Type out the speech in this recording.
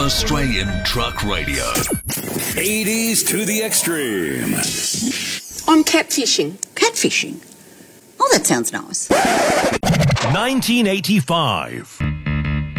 Australian Truck Radio. 80s to the extreme. I'm catfishing. Catfishing? Oh, that sounds nice. 1985.